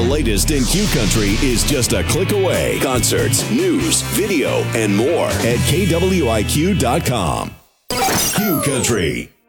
latest in Q Country is just a click away. Concerts, news, video, and more at KWIQ.com. Q Country.